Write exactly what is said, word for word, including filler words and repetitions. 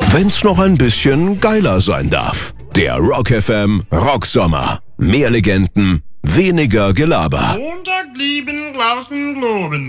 wenn's noch ein bisschen geiler sein darf. Der Rock F M Rocksommer. Mehr Legenden, weniger Gelaber. Montag lieben, Glauben, Globen.